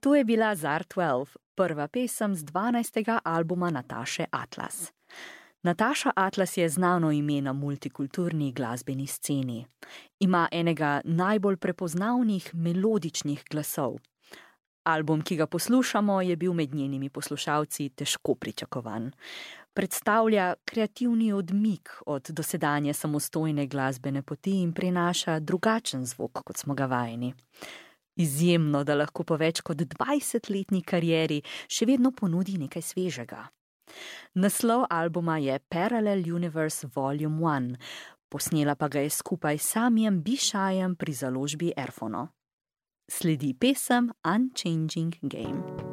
To je bila Zar 12, prva pesem z 12. albuma Nataše Atlas. Nataša Atlas je znano ime na multikulturni glasbeni sceni. Ima enega najbolj prepoznavnih melodičnih glasov. Album, ki ga poslušamo, je bil med njenimi poslušalci težko pričakovan. Predstavlja kreativni odmik od dosedanje samostojne glasbene poti in prinaša drugačen zvok, kot smo ga vajeni. Izjemno, da lahko po več kot 20-letni karieri še vedno ponudi nekaj svežega. Naslov albuma je Parallel Universe Volume 1, posnela pa ga je skupaj s Samijem Bišajem pri založbi Erfono. Sledi pesem Unchanging Game.